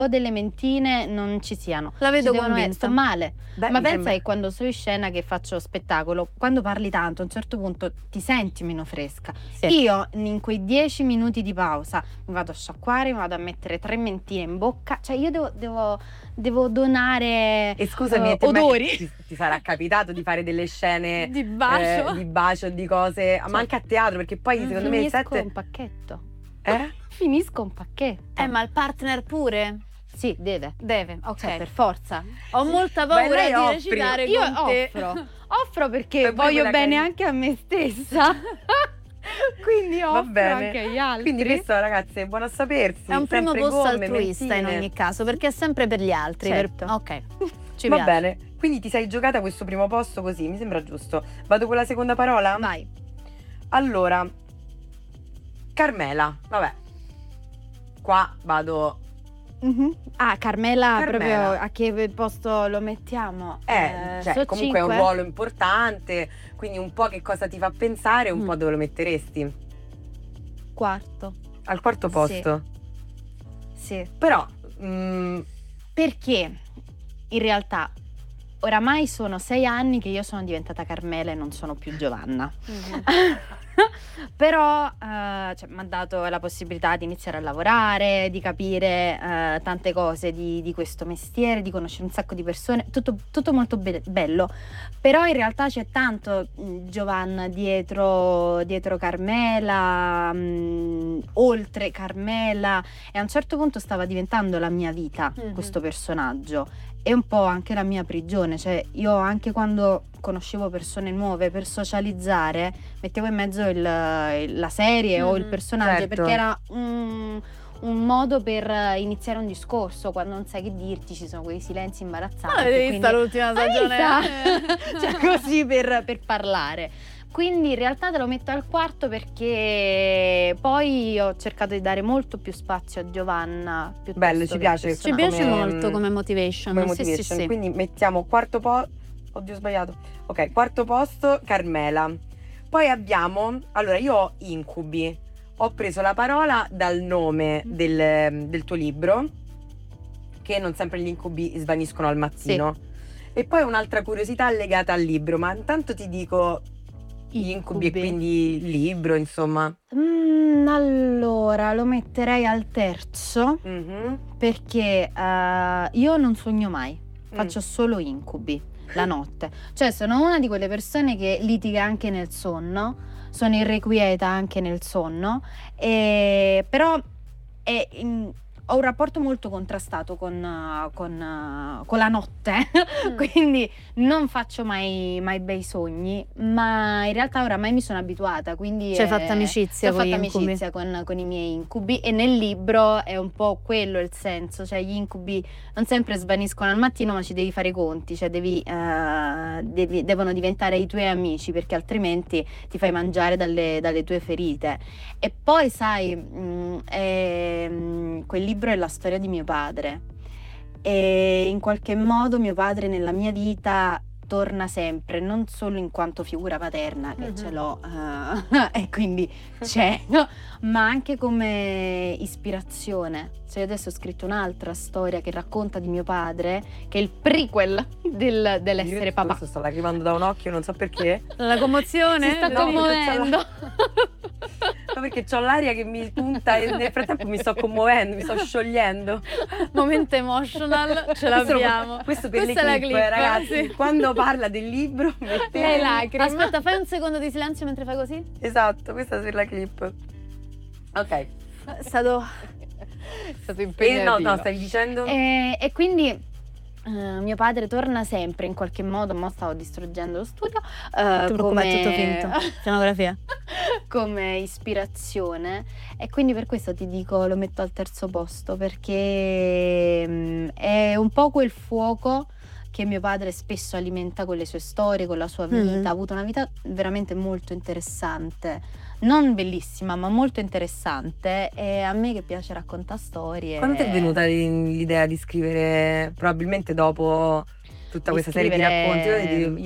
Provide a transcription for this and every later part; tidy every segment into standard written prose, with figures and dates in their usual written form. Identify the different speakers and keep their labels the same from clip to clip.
Speaker 1: delle mentine non ci siano.
Speaker 2: La vedo
Speaker 1: Ci devono
Speaker 2: convinta.
Speaker 1: sto male.
Speaker 3: Beh,
Speaker 1: Ma
Speaker 3: mi
Speaker 1: pensa
Speaker 3: sembra-
Speaker 1: che quando sono in scena che faccio spettacolo, quando parli tanto a un certo punto ti senti meno fresca.
Speaker 2: Sì.
Speaker 1: Io in quei 10 minuti di pausa mi vado a sciacquare, mi vado a mettere 3 mentine in bocca, cioè io devo donare
Speaker 3: E scusami, te mai-
Speaker 1: odori
Speaker 3: ti sarà capitato di fare delle scene
Speaker 1: di bacio.
Speaker 3: di bacio, di cose, ma anche a teatro, perché poi secondo me il
Speaker 1: Finisco
Speaker 3: set
Speaker 1: un pacchetto.
Speaker 3: eh?
Speaker 1: Finisco un pacchetto.
Speaker 2: Ma il partner pure?
Speaker 1: Sì, deve.
Speaker 2: Deve, ok.
Speaker 1: Cioè, per forza.
Speaker 2: Ho molta
Speaker 3: Ma
Speaker 2: paura
Speaker 3: lei
Speaker 2: di
Speaker 3: offri.
Speaker 2: recitare
Speaker 1: Io
Speaker 2: con te.
Speaker 1: offro perché
Speaker 3: Fai pure
Speaker 1: voglio
Speaker 3: quella
Speaker 1: bene
Speaker 3: carina.
Speaker 1: anche a me stessa. Quindi
Speaker 3: Va
Speaker 1: offro
Speaker 3: bene.
Speaker 1: anche agli altri.
Speaker 3: Quindi questo, ragazze, è buono a sapersi.
Speaker 2: È un primo
Speaker 3: sempre
Speaker 2: posto
Speaker 3: gomme,
Speaker 2: altruista in
Speaker 3: mentine.
Speaker 2: ogni caso, perché è sempre per gli altri.
Speaker 1: Certo.
Speaker 2: Ok, ci
Speaker 3: Va
Speaker 2: piace.
Speaker 3: bene, quindi ti sei giocata questo primo posto così, mi sembra giusto. Vado con la seconda parola?
Speaker 1: Vai.
Speaker 3: Allora, Carmela, vabbè. Qua vado.
Speaker 1: Ah, Carmela,
Speaker 3: Carmela.
Speaker 1: proprio a che posto lo mettiamo?
Speaker 3: Cioè,
Speaker 1: so
Speaker 3: comunque è un
Speaker 1: 5?
Speaker 3: ruolo importante, quindi un po' che cosa ti fa pensare e un po' dove lo metteresti.
Speaker 1: Quarto.
Speaker 3: Al quarto
Speaker 1: Sì.
Speaker 3: posto.
Speaker 1: Sì.
Speaker 3: Però,
Speaker 1: Perché in realtà oramai sono 6 anni che io sono diventata Carmela e non sono più Giovanna. Però mi ha dato la possibilità di iniziare a lavorare, di capire tante cose di questo mestiere, di conoscere un sacco di persone, tutto molto bello. Però in realtà c'è tanto Giovanna dietro Carmela, oltre Carmela, e a un certo punto stava diventando la mia vita questo personaggio. E un po' anche la mia prigione, cioè io anche quando conoscevo persone nuove per socializzare mettevo in mezzo la serie o il personaggio,
Speaker 3: certo.
Speaker 1: perché era un modo per iniziare un discorso quando non sai che dirti, ci sono quei silenzi imbarazzanti.
Speaker 2: Avete visto l'ultima stagione?
Speaker 1: Cioè così per parlare. Quindi in realtà te lo metto al quarto perché poi ho cercato di dare molto più spazio a Giovanna. piuttosto
Speaker 3: Bello, ci
Speaker 1: che
Speaker 3: piace.
Speaker 1: al
Speaker 2: Ci
Speaker 1: personaggio.
Speaker 2: piace
Speaker 3: Come-
Speaker 2: molto come motivation.
Speaker 3: come
Speaker 2: Sì,
Speaker 3: motivation.
Speaker 2: sì.
Speaker 3: Quindi mettiamo quarto posto. Oddio, ho sbagliato. Ok, quarto posto, Carmela. Poi abbiamo. Allora, io ho incubi. Ho preso la parola dal nome del tuo libro, che non sempre gli incubi svaniscono al mattino. E poi un'altra curiosità legata al libro, ma intanto ti dico gli incubi e quindi il libro, insomma.
Speaker 1: Allora, lo metterei al terzo perché io non sogno mai, faccio solo incubi la notte. Cioè sono una di quelle persone che litiga anche nel sonno, sono irrequieta anche nel sonno, però ho un rapporto molto contrastato con la notte, quindi non faccio mai bei sogni, ma in realtà oramai mi sono abituata, quindi
Speaker 2: Ci hai fatto amicizia
Speaker 1: ho
Speaker 2: con
Speaker 1: fatto
Speaker 2: gli incubi.
Speaker 1: amicizia con i miei incubi, e nel libro è un po' quello il senso, cioè gli incubi non sempre svaniscono al mattino, ma ci devi fare i conti, cioè devono diventare i tuoi amici, perché altrimenti ti fai mangiare dalle tue ferite. E poi sai, quel libro è la storia di mio padre, e in qualche modo mio padre nella mia vita torna sempre, non solo in quanto figura paterna, che ce l'ho e quindi c'è, no? Ma anche come ispirazione. Cioè, io adesso ho scritto un'altra storia che racconta di mio padre, che è il prequel dell'essere
Speaker 3: Io
Speaker 1: papà.
Speaker 3: adesso sto lacrimando da un occhio, non so perché.
Speaker 2: La commozione?
Speaker 1: Si sta
Speaker 3: No,
Speaker 1: commuovendo.
Speaker 3: No, perché c'ho l'aria che mi punta e nel frattempo mi sto commuovendo, mi sto sciogliendo.
Speaker 2: Momento emotional, ce l'abbiamo.
Speaker 3: Questo per
Speaker 2: Questa è
Speaker 3: le
Speaker 2: la
Speaker 3: clip,
Speaker 2: clip,
Speaker 3: ragazzi.
Speaker 2: sì.
Speaker 3: Quando parla del libro, mettete
Speaker 1: Le lacrime.
Speaker 2: Aspetta, fai un secondo di silenzio mentre fai così.
Speaker 3: Esatto, questa è per la clip. Ok.
Speaker 2: È stato
Speaker 3: No, stavi dicendo?
Speaker 1: E quindi mio padre torna sempre in qualche modo, ma stavo distruggendo lo studio,
Speaker 2: Non ti preoccupare, è tutto finto. Scenografia.
Speaker 1: come ispirazione, e quindi per questo ti dico lo metto al terzo posto, perché è un po' quel fuoco che mio padre spesso alimenta con le sue storie, con la sua vita. Ha avuto una vita veramente molto interessante, non bellissima ma molto interessante, e a me che piace raccontare storie.
Speaker 3: Quando ti è venuta l'idea di scrivere, probabilmente dopo tutta questa serie di
Speaker 1: scrivere-
Speaker 3: racconti, io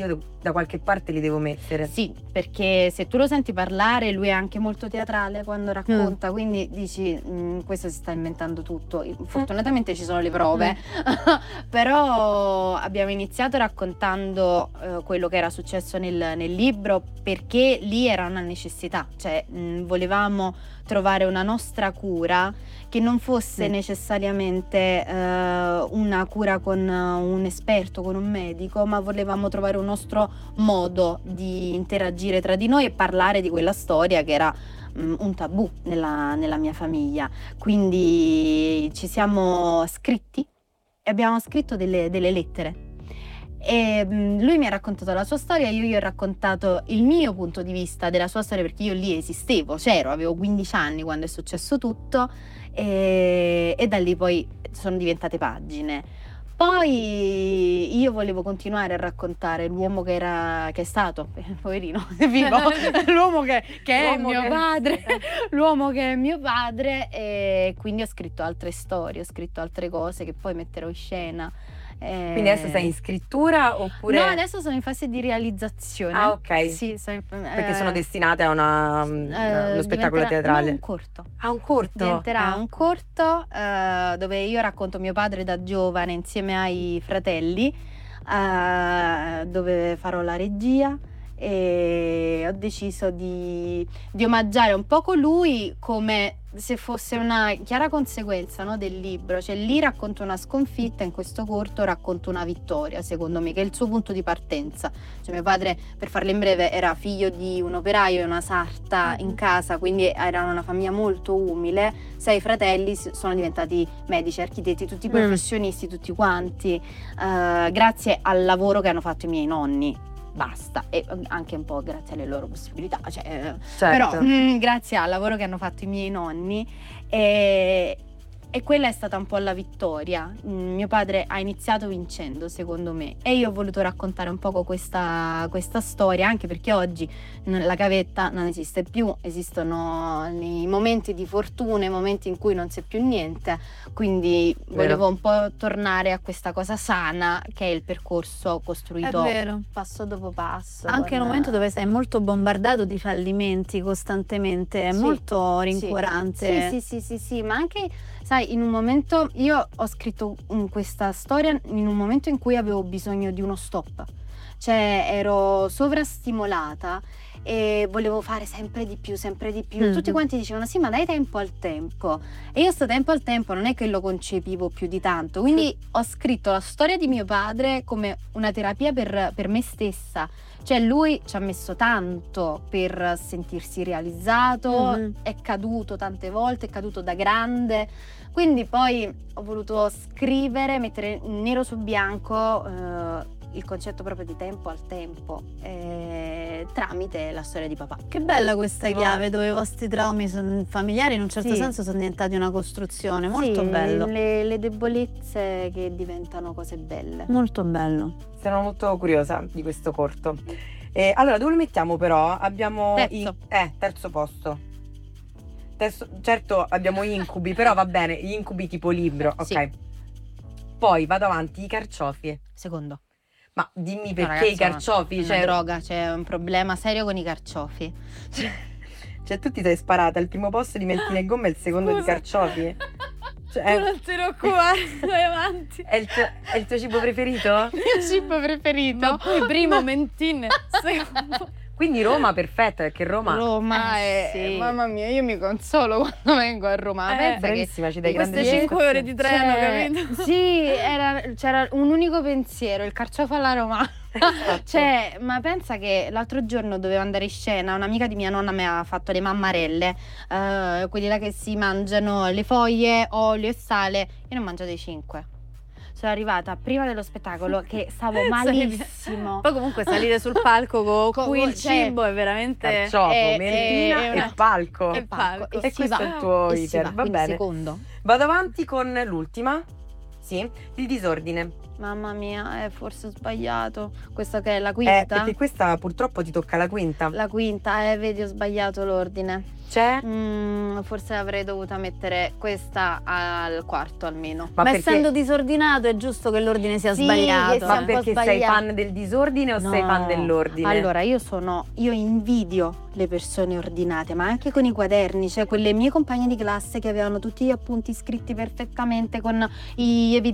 Speaker 3: da qualche parte li devo mettere.
Speaker 1: Sì, perché se tu lo senti parlare, lui è anche molto teatrale quando racconta, quindi dici questo si sta inventando tutto. Fortunatamente ci sono le prove, però abbiamo iniziato raccontando quello che era successo nel libro, perché lì era una necessità, cioè volevamo trovare una nostra cura che non fosse necessariamente una cura con un esperto, con un medico, ma volevamo trovare un nostro modo di interagire tra di noi e parlare di quella storia che era un tabù nella mia famiglia. Quindi ci siamo scritti e abbiamo scritto delle lettere. E lui mi ha raccontato la sua storia, io gli ho raccontato il mio punto di vista della sua storia, perché io lì esistevo, c'ero, avevo 15 anni quando è successo tutto, e da lì poi sono diventate pagine. Poi io volevo continuare a raccontare l'uomo che è stato, poverino, è vivo, l'uomo che è mio padre, l'uomo che è mio padre, e quindi ho scritto altre storie, ho scritto altre cose che poi metterò in scena.
Speaker 3: Quindi adesso sei in scrittura oppure?
Speaker 1: No, adesso sono in fase di realizzazione.
Speaker 3: Ah, ok.
Speaker 1: Sì,
Speaker 3: perché sono destinate a uno spettacolo teatrale.
Speaker 1: No, un corto.
Speaker 3: Ah, un corto?
Speaker 1: Diventerà un corto dove io racconto mio padre da giovane insieme ai fratelli, dove farò la regia, e ho deciso di omaggiare un poco lui come se fosse una chiara conseguenza, no, del libro. Cioè lì racconto una sconfitta, in questo corto racconto una vittoria, secondo me, che è il suo punto di partenza. Cioè mio padre, per farla in breve, era figlio di un operaio e una sarta in casa, quindi era una famiglia molto umile. 6 fratelli sono diventati medici, architetti, tutti professionisti, tutti quanti, grazie al lavoro che hanno fatto i miei nonni. Basta, e anche un po' grazie alle loro possibilità, cioè,
Speaker 3: certo.
Speaker 1: Però grazie al lavoro che hanno fatto i miei nonni, e quella è stata un po' la vittoria. Mio padre ha iniziato vincendo, secondo me, e io ho voluto raccontare un poco questa storia, anche perché oggi la gavetta non esiste più, esistono i momenti di fortuna, i momenti in cui non c'è più niente, quindi volevo un po' tornare a questa cosa sana che è il percorso costruito passo dopo passo.
Speaker 2: Anche in un momento dove sei molto bombardato di fallimenti costantemente, è molto rincuorante.
Speaker 1: Sì, ma anche, sai, in un momento, io ho scritto questa storia in un momento in cui avevo bisogno di uno stop, cioè ero sovrastimolata e volevo fare sempre di più. Tutti quanti dicevano sì, ma dai tempo al tempo, e io sto tempo al tempo non è che lo concepivo più di tanto, quindi ho scritto la storia di mio padre come una terapia per me stessa. Cioè lui ci ha messo tanto per sentirsi realizzato, è caduto tante volte, è caduto da grande, quindi poi ho voluto scrivere, mettere nero su bianco il concetto proprio di tempo al tempo, tramite la storia di papà.
Speaker 2: Che bella questa chiave, dove i vostri traumi familiari in un certo senso sono diventati una costruzione, molto bello.
Speaker 1: Le debolezze che diventano cose belle.
Speaker 2: Molto bello.
Speaker 3: Sono molto curiosa di questo corto. Allora, dove lo mettiamo però? Abbiamo terzo posto. Certo abbiamo incubi, però va bene, gli incubi tipo libro, ok.
Speaker 1: Sì.
Speaker 3: Poi vado avanti, i carciofi.
Speaker 1: Secondo.
Speaker 3: Ma dimmi perché
Speaker 1: ragazzi,
Speaker 3: i carciofi?
Speaker 1: Una droga, c'è un problema serio con i carciofi.
Speaker 3: Cioè tu ti sei sparata al primo posto di mentine e gomme e il secondo di carciofi? Cioè,
Speaker 2: tu non te ne occupare, vai avanti.
Speaker 3: È il tuo cibo preferito?
Speaker 1: Il mio cibo preferito?
Speaker 2: Ma poi primo mentine, secondo.
Speaker 3: Quindi Roma perfetta, perché Roma
Speaker 1: è mamma mia, io mi consolo quando vengo a Roma. Pensa
Speaker 3: bravissima, ci dai
Speaker 2: queste
Speaker 3: grandi
Speaker 2: 5 ore di treno, capito?
Speaker 1: Sì, c'era un unico pensiero, il carciofo alla romana. Cioè, ma pensa che l'altro giorno dovevo andare in scena, un'amica di mia nonna mi ha fatto le mammarelle, quelli là che si mangiano le foglie, olio e sale. Io ne ho mangiato i 5. Sono arrivata prima dello spettacolo che stavo malissimo.
Speaker 2: Poi comunque salire sul palco con cui il cibo è veramente
Speaker 3: carciofo, mentina e palco.
Speaker 2: E palco.
Speaker 3: E questo è il tuo iter, va bene.
Speaker 1: Secondo.
Speaker 3: Vado avanti con l'ultima. Sì, il disordine.
Speaker 1: Mamma mia, forse ho sbagliato. Questa che è la quinta?
Speaker 3: Perché questa purtroppo ti tocca la quinta.
Speaker 1: La quinta, vedi, ho sbagliato l'ordine.
Speaker 3: C'è?
Speaker 1: Forse avrei dovuto mettere questa al quarto almeno.
Speaker 2: Ma essendo disordinato è giusto che l'ordine sia sbagliato.
Speaker 3: Ma perché sei fan del disordine o sei fan dell'ordine?
Speaker 1: Allora, io invidio le persone ordinate, ma anche con i quaderni, cioè quelle mie compagne di classe che avevano tutti gli appunti scritti perfettamente con gli evidenziati